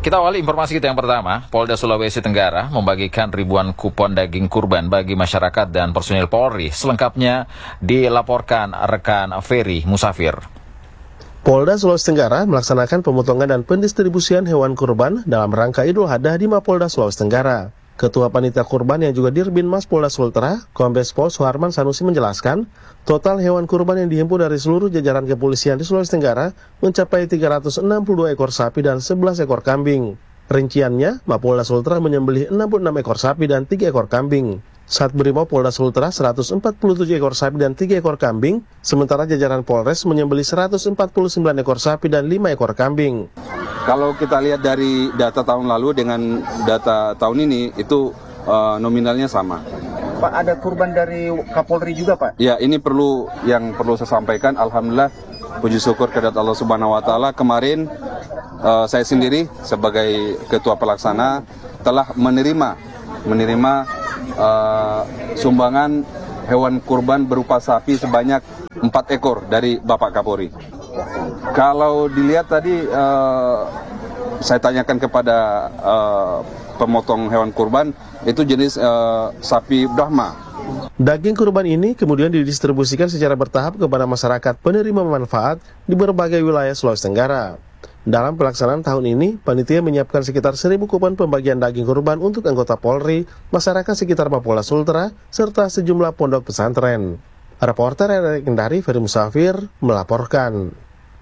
Kita awali informasi kita yang pertama. Polda Sulawesi Tenggara membagikan ribuan kupon daging kurban bagi masyarakat dan personil Polri. Selengkapnya dilaporkan rekan Ferry Musafir. Polda Sulawesi Tenggara melaksanakan pemotongan dan pendistribusian hewan kurban dalam rangka Idul Adha di Mapolda Sulawesi Tenggara. Ketua Panitia Kurban yang juga Dirbinmas Polda Sultra, Kombes Pol Suharman Sanusi menjelaskan, total hewan kurban yang dihimpun dari seluruh jajaran kepolisian di Sulawesi Tenggara mencapai 362 ekor sapi dan 11 ekor kambing. Rinciannya, Mapolda Sultra menyembelih 66 ekor sapi dan 3 ekor kambing. Satbrimob Polda Sultra 147 ekor sapi dan 3 ekor kambing, sementara jajaran Polres menyembelih 149 ekor sapi dan 5 ekor kambing. Kalau kita lihat dari data tahun lalu dengan data tahun ini, itu nominalnya sama. Pak, ada kurban dari Kapolri juga, Pak? Ya, ini perlu saya sampaikan, alhamdulillah, puji syukur kepada Allah Subhanahu wa Ta'ala. Kemarin saya sendiri sebagai ketua pelaksana telah menerima sumbangan hewan kurban berupa sapi sebanyak 4 ekor dari Bapak Kapolri. Kalau dilihat tadi, saya tanyakan kepada pemotong hewan kurban, itu jenis sapi Brahma. Daging kurban ini kemudian didistribusikan secara bertahap kepada masyarakat penerima manfaat di berbagai wilayah Sulawesi Tenggara. Dalam pelaksanaan tahun ini, panitia menyiapkan sekitar 1.000 kupon pembagian daging kurban untuk anggota Polri, masyarakat sekitar Mapolda Sultra, serta sejumlah pondok pesantren. Reporter RRI Kendari, Ferry Musafir, melaporkan.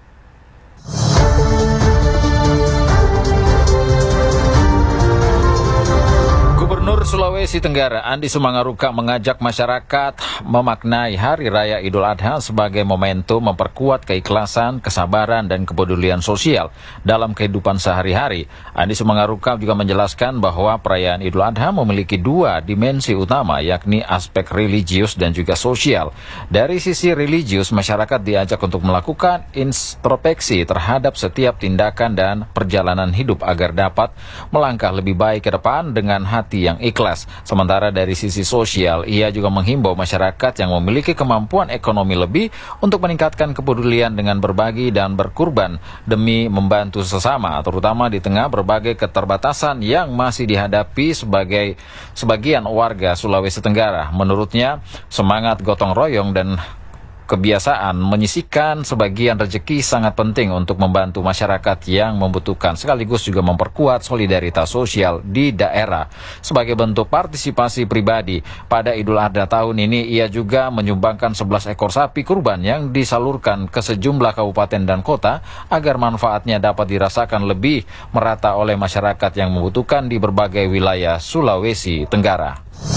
Gubernur Sulawesi Tenggara Andi Sumangaruka mengajak masyarakat memaknai Hari Raya Idul Adha sebagai momentum memperkuat keikhlasan, kesabaran, dan kepedulian sosial dalam kehidupan sehari-hari. Andi Sumangaruka juga menjelaskan bahwa perayaan Idul Adha memiliki dua dimensi utama, yakni aspek religius dan juga sosial. Dari sisi religius, masyarakat diajak untuk melakukan introspeksi terhadap setiap tindakan dan perjalanan hidup agar dapat melangkah lebih baik ke depan dengan hati yang ikhlas. Sementara dari sisi sosial, ia juga menghimbau masyarakat yang memiliki kemampuan ekonomi lebih untuk meningkatkan kepedulian dengan berbagi dan berkurban demi membantu sesama, terutama di tengah berbagai keterbatasan yang masih dihadapi sebagian warga Sulawesi Tenggara. Menurutnya, semangat gotong royong dan kebiasaan menyisihkan sebagian rezeki sangat penting untuk membantu masyarakat yang membutuhkan, sekaligus juga memperkuat solidaritas sosial di daerah. Sebagai bentuk partisipasi pribadi, pada Idul Adha tahun ini ia juga menyumbangkan 11 ekor sapi kurban yang disalurkan ke sejumlah kabupaten dan kota agar manfaatnya dapat dirasakan lebih merata oleh masyarakat yang membutuhkan di berbagai wilayah Sulawesi Tenggara.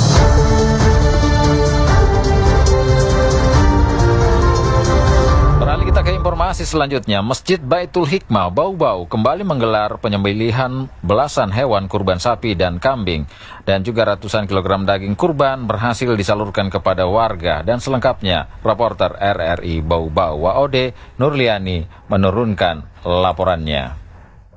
Beralih kita ke informasi selanjutnya. Masjid Baitul Hikmah Bau-Bau kembali menggelar penyembelihan belasan hewan kurban sapi dan kambing, dan juga ratusan kilogram daging kurban berhasil disalurkan kepada warga. Dan selengkapnya, reporter RRI Bau-Bau Waode Nurliani menurunkan laporannya.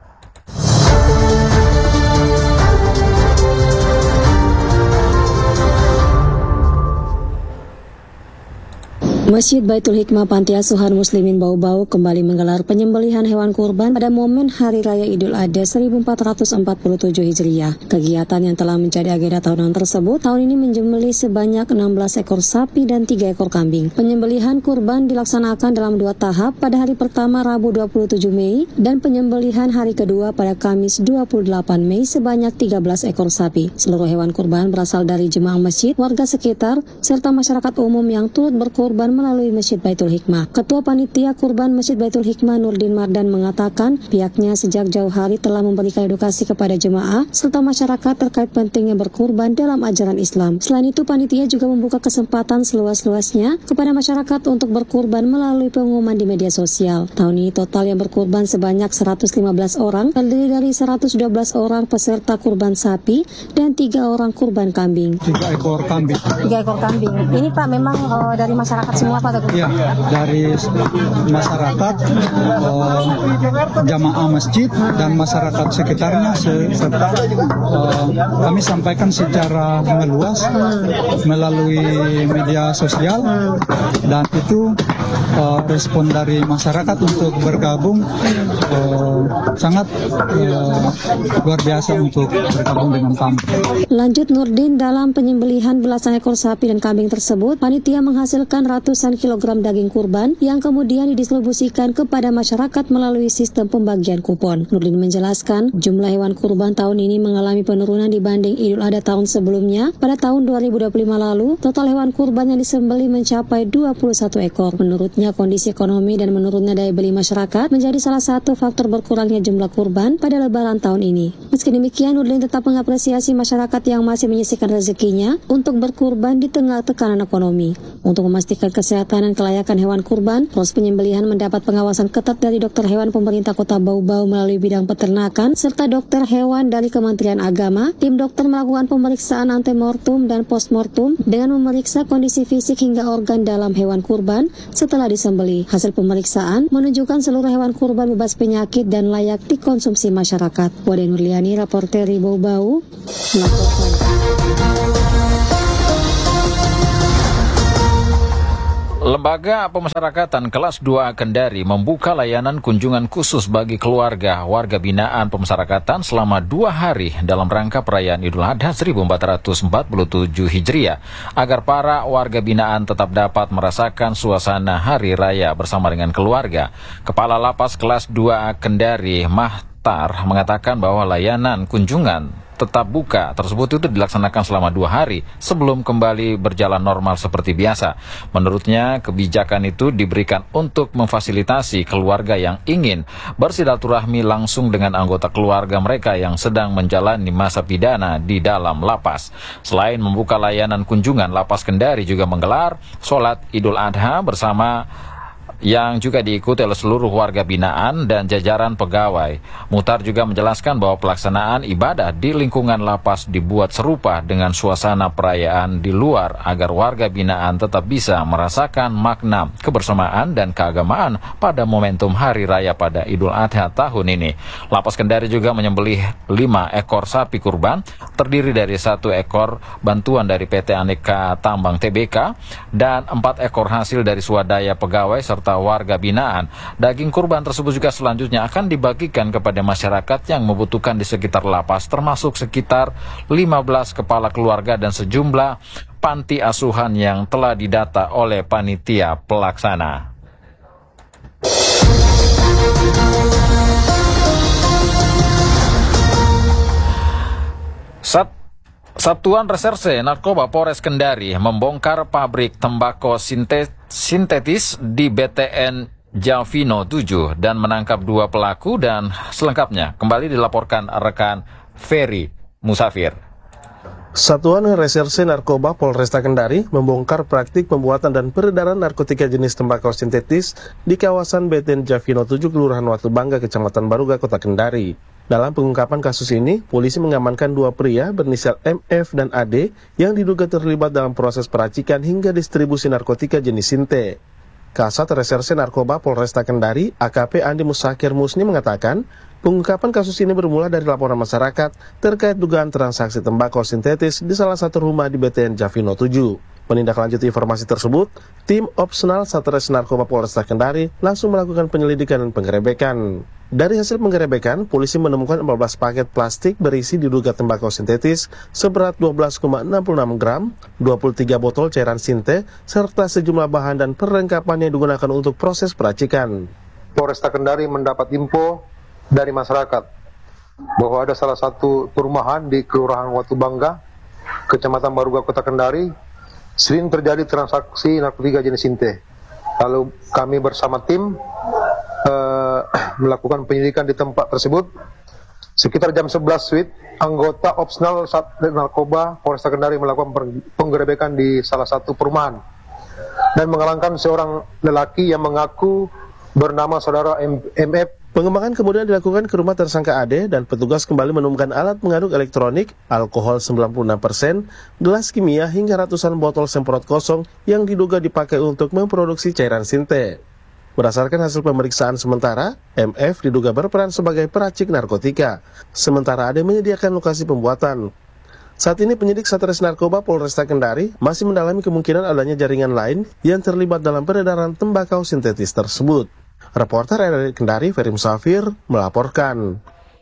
Masjid Baitul Hikmah Panti Asuhan Muslimin Bau-Bau kembali menggelar penyembelihan hewan kurban pada momen Hari Raya Idul Adha 1447 Hijriah. Kegiatan yang telah menjadi agenda tahunan tersebut tahun ini menyembelih sebanyak 16 ekor sapi dan 3 ekor kambing. Penyembelihan kurban dilaksanakan dalam 2 tahap, pada hari pertama Rabu 27 Mei dan penyembelihan hari kedua pada Kamis 28 Mei sebanyak 13 ekor sapi. Seluruh hewan kurban berasal dari jemaah masjid, warga sekitar, serta masyarakat umum yang turut berkurban melalui Masjid Baitul Hikmah. Ketua Panitia Kurban Masjid Baitul Hikmah Nurdin Mardan mengatakan pihaknya sejak jauh hari telah memberikan edukasi kepada jemaah serta masyarakat terkait pentingnya berkurban dalam ajaran Islam. Selain itu, panitia juga membuka kesempatan seluas-luasnya kepada masyarakat untuk berkurban melalui pengumuman di media sosial. Tahun ini total yang berkurban sebanyak 115 orang, terdiri dari 112 orang peserta kurban sapi dan 3 orang kurban kambing. 3 ekor kambing. 3 ekor kambing. Ini Pak memang dari masyarakat Semua Pak Teguh? Ya, dari masyarakat, jamaah masjid dan masyarakat sekitarnya serta kami sampaikan secara meluas melalui media sosial dan itu respon dari masyarakat untuk bergabung sangat luar biasa untuk bergabung dengan kami. Lanjut Nurdin, dalam penyembelihan belasan ekor sapi dan kambing tersebut, panitia menghasilkan ratusan kilogram daging kurban yang kemudian didistribusikan kepada masyarakat melalui sistem pembagian kupon. Nurdin menjelaskan, jumlah hewan kurban tahun ini mengalami penurunan dibanding Idul Adha tahun sebelumnya. Pada tahun 2025 lalu, total hewan kurban yang disembelih mencapai 21 ekor. Menurutnya, kondisi ekonomi dan menurunnya daya beli masyarakat menjadi salah satu faktor berkurangnya jumlah kurban pada Lebaran tahun ini. Meski demikian, Nurdin tetap mengapresiasi masyarakat yang masih menyisihkan rezekinya untuk berkurban di tengah tekanan ekonomi. Untuk memastikan kesehatan dan kelayakan hewan kurban, proses penyembelihan mendapat pengawasan ketat dari dokter hewan pemerintah Kota Bau-Bau melalui bidang peternakan serta dokter hewan dari Kementerian Agama. Tim dokter melakukan pemeriksaan antemortum dan postmortum dengan memeriksa kondisi fisik hingga organ dalam hewan kurban setelah disembelih. Hasil pemeriksaan menunjukkan seluruh hewan kurban bebas penyakit dan layak dikonsumsi masyarakat. Wade Nurliani, reporter Bau-Bau, melaporkan. Lembaga Pemasyarakatan Kelas 2 Kendari membuka layanan kunjungan khusus bagi keluarga warga binaan pemasyarakatan selama 2 hari dalam rangka perayaan Idul Adha 1447 Hijriah agar para warga binaan tetap dapat merasakan suasana hari raya bersama dengan keluarga. Kepala Lapas Kelas 2 Kendari Mahtar mengatakan bahwa layanan kunjungan tetap buka tersebut itu dilaksanakan selama 2 hari sebelum kembali berjalan normal seperti biasa. Menurutnya, kebijakan itu diberikan untuk memfasilitasi keluarga yang ingin bersilaturahmi langsung dengan anggota keluarga mereka yang sedang menjalani masa pidana di dalam lapas. Selain membuka layanan kunjungan, Lapas Kendari juga menggelar sholat Idul Adha bersama yang juga diikuti oleh seluruh warga binaan dan jajaran pegawai. Muhtar juga menjelaskan bahwa pelaksanaan ibadah di lingkungan lapas dibuat serupa dengan suasana perayaan di luar agar warga binaan tetap bisa merasakan makna kebersamaan dan keagamaan pada momentum Hari Raya pada Idul Adha tahun ini. Lapas Kendari juga menyembelih 5 ekor sapi kurban, terdiri dari 1 ekor bantuan dari PT Aneka Tambang Tbk dan 4 ekor hasil dari swadaya pegawai serta warga binaan. Daging kurban tersebut juga selanjutnya akan dibagikan kepada masyarakat yang membutuhkan di sekitar lapas, termasuk sekitar 15 kepala keluarga dan sejumlah panti asuhan yang telah didata oleh panitia pelaksana. Satuan Reserse Narkoba Polres Kendari membongkar pabrik tembakau sintetis di BTN Javino 7 dan menangkap 2 pelaku dan selengkapnya kembali dilaporkan rekan Ferry Musafir. Satuan Reserse Narkoba Polresta Kendari membongkar praktik pembuatan dan peredaran narkotika jenis tembakau sintetis di kawasan BTN Javino 7 Kelurahan Watubangga, Kecamatan Baruga, Kota Kendari. Dalam pengungkapan kasus ini, polisi mengamankan 2 pria berinisial MF dan AD yang diduga terlibat dalam proses peracikan hingga distribusi narkotika jenis sinte. Kasat Reserse Narkoba Polresta Kendari, AKP Andi Musakir Musni mengatakan, pengungkapan kasus ini bermula dari laporan masyarakat terkait dugaan transaksi tembakau sintetis di salah satu rumah di BTN Javino 7. Menindaklanjuti informasi tersebut, tim opsional Satres Narkoba Polresta Kendari langsung melakukan penyelidikan dan penggerebekan. Dari hasil penggerebekan, polisi menemukan 14 paket plastik berisi diduga tembakau sintetis seberat 12,66 gram, 23 botol cairan sinte, serta sejumlah bahan dan perlengkapan yang digunakan untuk proses peracikan. Polresta Kendari mendapat info dari masyarakat bahwa ada salah satu perumahan di Kelurahan Watubangga, Kecamatan Baruga, Kota Kendari, sering terjadi transaksi narkotika jenis sinte. Lalu kami bersama tim melakukan penyelidikan di tempat tersebut. Sekitar jam 11 WIB, anggota opsional Satres Narkoba Polresta Kendari melakukan penggerebekan di salah satu perumahan dan mengamankan seorang lelaki yang mengaku bernama saudara MF Pengembangan kemudian dilakukan ke rumah tersangka Ade dan petugas kembali menemukan alat pengaduk elektronik, alkohol 96%, gelas kimia hingga ratusan botol semprot kosong yang diduga dipakai untuk memproduksi cairan sinte. Berdasarkan hasil pemeriksaan sementara, MF diduga berperan sebagai peracik narkotika, sementara Ade menyediakan lokasi pembuatan. Saat ini penyidik Satres Narkoba Polresta Kendari masih mendalami kemungkinan adanya jaringan lain yang terlibat dalam peredaran tembakau sintetis tersebut. Reporter RRI Kendari, Ferry Musafir, melaporkan.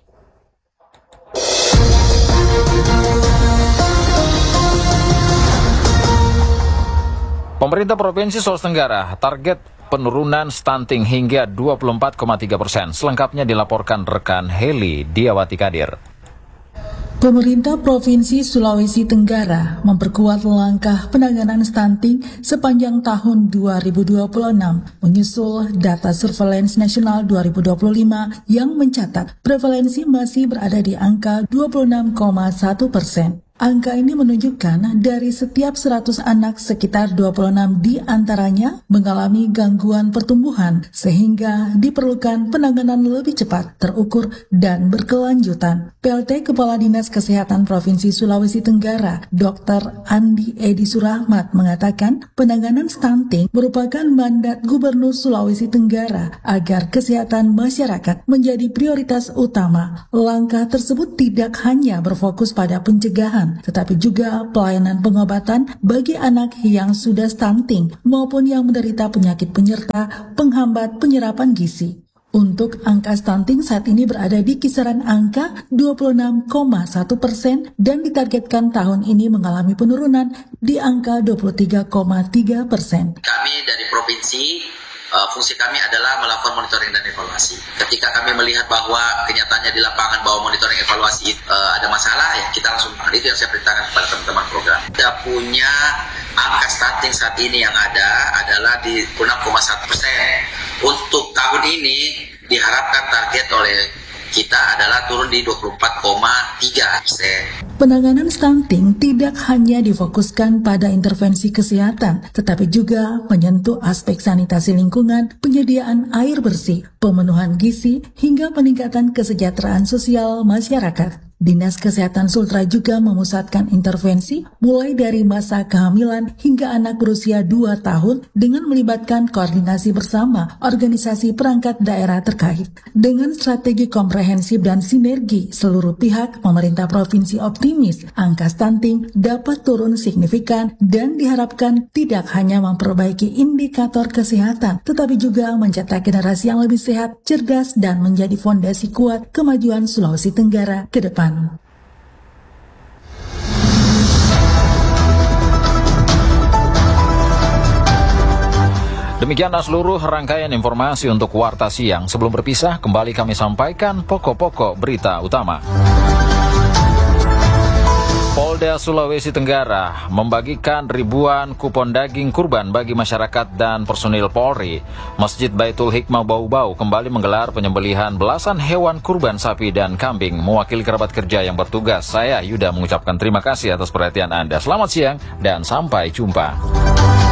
Pemerintah Provinsi Sulawesi Tenggara target penurunan stunting hingga 24,3%. Selengkapnya dilaporkan rekan Heli Diawati Kadir. Pemerintah Provinsi Sulawesi Tenggara memperkuat langkah penanganan stunting sepanjang tahun 2026 menyusul data Surveillance Nasional 2025 yang mencatat prevalensi masih berada di angka 26,1%. Angka ini menunjukkan dari setiap 100 anak sekitar 26 di antaranya mengalami gangguan pertumbuhan sehingga diperlukan penanganan lebih cepat, terukur, dan berkelanjutan. PLT Kepala Dinas Kesehatan Provinsi Sulawesi Tenggara, Dr. Andi Edi Surahmat mengatakan penanganan stunting merupakan mandat Gubernur Sulawesi Tenggara agar kesehatan masyarakat menjadi prioritas utama. Langkah tersebut tidak hanya berfokus pada pencegahan, tetapi juga pelayanan pengobatan bagi anak yang sudah stunting maupun yang menderita penyakit penyerta penghambat penyerapan gizi. Untuk angka stunting saat ini berada di kisaran angka 26,1% dan ditargetkan tahun ini mengalami penurunan di angka 23,3%. Kami dari provinsi, fungsi kami adalah melakukan monitoring dan evaluasi. Ketika kami melihat bahwa kenyataannya di lapangan bahwa monitoring evaluasi ada masalah, ya kita langsung, itu yang saya perintahkan kepada teman-teman program. Kita punya angka stunting saat ini yang ada adalah di 6,1%. Untuk tahun ini diharapkan target oleh kita adalah turun di 24,3%. Penanganan stunting tidak hanya difokuskan pada intervensi kesehatan, tetapi juga menyentuh aspek sanitasi lingkungan, penyediaan air bersih, pemenuhan gizi, hingga peningkatan kesejahteraan sosial masyarakat. Dinas Kesehatan Sultra juga memusatkan intervensi mulai dari masa kehamilan hingga anak berusia 2 tahun dengan melibatkan koordinasi bersama organisasi perangkat daerah terkait. Dengan strategi komprehensif dan sinergi seluruh pihak, pemerintah provinsi optimis angka stunting dapat turun signifikan dan diharapkan tidak hanya memperbaiki indikator kesehatan, tetapi juga mencetak generasi yang lebih sehat, cerdas, dan menjadi fondasi kuat kemajuan Sulawesi Tenggara ke depan. Demikianlah seluruh rangkaian informasi untuk Warta Siang. Sebelum berpisah, kembali kami sampaikan pokok-pokok berita utama. Polda Sulawesi Tenggara membagikan ribuan kupon daging kurban bagi masyarakat dan personil Polri. Masjid Baitul Hikmah Bau-Bau kembali menggelar penyembelihan belasan hewan kurban sapi dan kambing. Mewakili kerabat kerja yang bertugas, saya Yuda mengucapkan terima kasih atas perhatian Anda. Selamat siang dan sampai jumpa.